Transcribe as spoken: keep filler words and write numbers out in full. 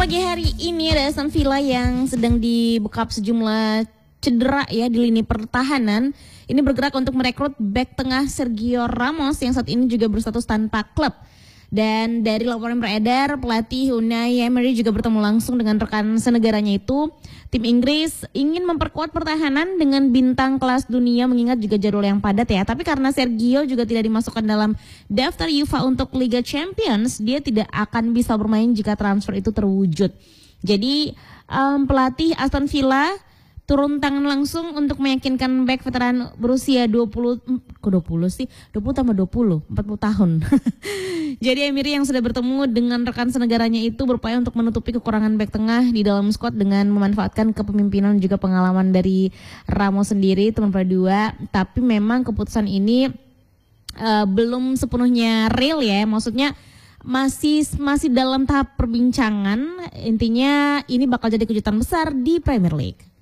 pagi hari ini ada Aston Villa yang sedang dibekap sejumlah cedera ya di lini pertahanan. Ini bergerak untuk merekrut bek tengah Sergio Ramos yang saat ini juga berstatus tanpa klub. Dan dari laporan beredar, pelatih Unai Emery juga bertemu langsung dengan rekan senegaranya itu. Tim Inggris ingin memperkuat pertahanan dengan bintang kelas dunia mengingat juga jadwal yang padat ya. Tapi karena Sergio juga tidak dimasukkan dalam daftar UEFA untuk Liga Champions, dia tidak akan bisa bermain jika transfer itu terwujud. Jadi um, pelatih Aston Villa turun tangan langsung untuk meyakinkan bek veteran berusia dua puluh, kok dua puluh sih? dua puluh tambah dua puluh, empat puluh tahun. Jadi Emery yang sudah bertemu dengan rekan senegaranya itu berupaya untuk menutupi kekurangan bek tengah di dalam skuad dengan memanfaatkan kepemimpinan juga pengalaman dari Ramos sendiri, teman dua. Tapi memang keputusan ini uh, belum sepenuhnya real ya, maksudnya masih masih dalam tahap perbincangan. Intinya ini bakal jadi kejutan besar di Premier League.